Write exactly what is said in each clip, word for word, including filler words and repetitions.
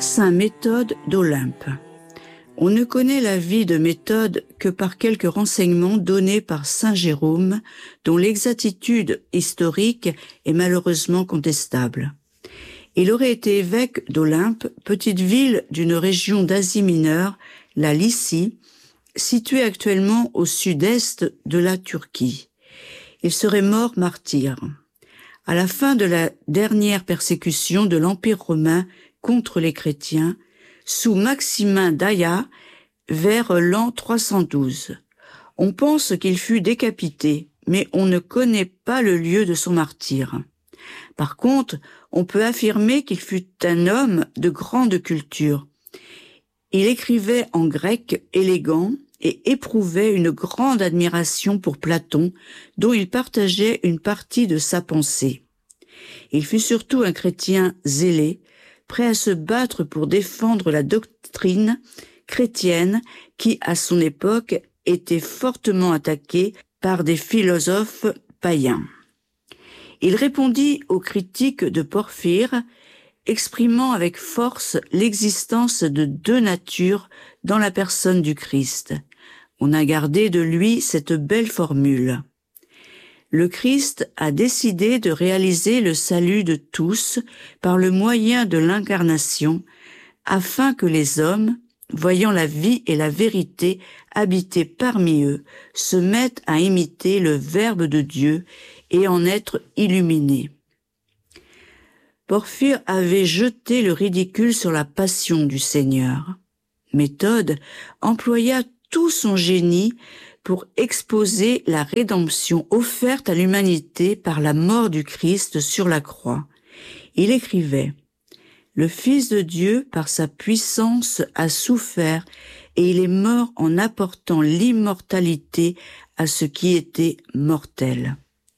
Saint Méthode d'Olympe. On ne connaît la vie de Méthode que par quelques renseignements donnés par saint Jérôme, dont l'exactitude historique est malheureusement contestable. Il aurait été évêque d'Olympe, petite ville d'une région d'Asie mineure, la Lycie, située actuellement au sud-est de la Turquie. Il serait mort martyr. À la fin de la dernière persécution de l'Empire romain contre les chrétiens, sous Maximin d'Aia, vers l'an trois cent douze. On pense qu'il fut décapité, mais on ne connaît pas le lieu de son martyre. Par contre, on peut affirmer qu'il fut un homme de grande culture. Il écrivait en grec élégant et éprouvait une grande admiration pour Platon, dont il partageait une partie de sa pensée. Il fut surtout un chrétien zélé, prêt à se battre pour défendre la doctrine chrétienne qui, à son époque, était fortement attaquée par des philosophes païens. Il répondit aux critiques de Porphyre, exprimant avec force l'existence de deux natures dans la personne du Christ. On a gardé de lui cette belle formule. Le Christ a décidé de réaliser le salut de tous par le moyen de l'incarnation, afin que les hommes, voyant la vie et la vérité habiter parmi eux, se mettent à imiter le Verbe de Dieu et en être illuminés. Porphyre avait jeté le ridicule sur la passion du Seigneur. Méthode employa tout son génie pour exposer la rédemption offerte à l'humanité par la mort du Christ sur la croix. Il écrivait « Le Fils de Dieu, par sa puissance, a souffert et il est mort en apportant l'immortalité à ce qui était mortel. »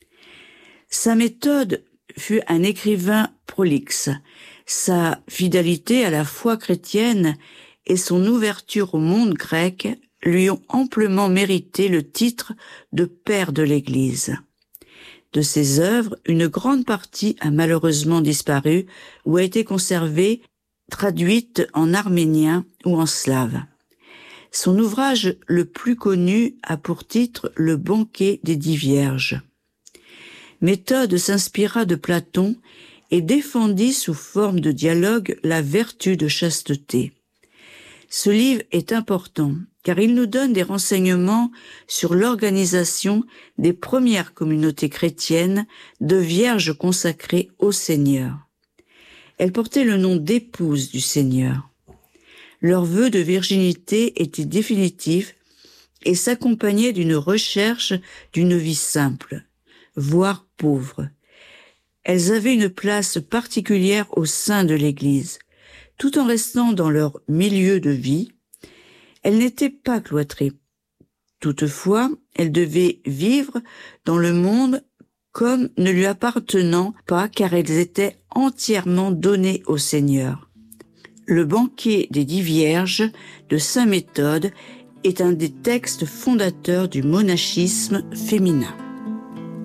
Sa méthode fut un écrivain prolixe. Sa fidélité à la foi chrétienne et son ouverture au monde grec lui ont amplement mérité le titre de père de l'Église. De ses œuvres, une grande partie a malheureusement disparu ou a été conservée, traduite en arménien ou en slave. Son ouvrage le plus connu a pour titre « Le banquet des dix vierges ». Méthode s'inspira de Platon et défendit sous forme de dialogue la vertu de chasteté. Ce livre est important car il nous donne des renseignements sur l'organisation des premières communautés chrétiennes de vierges consacrées au Seigneur. Elles portaient le nom d'épouses du Seigneur. Leur vœu de virginité était définitif et s'accompagnait d'une recherche d'une vie simple, voire pauvre. Elles avaient une place particulière au sein de l'Église. Tout en restant dans leur milieu de vie, elles n'étaient pas cloîtrées. Toutefois, elles devaient vivre dans le monde comme ne lui appartenant pas car elles étaient entièrement données au Seigneur. Le banquet des dix vierges de saint Méthode est un des textes fondateurs du monachisme féminin.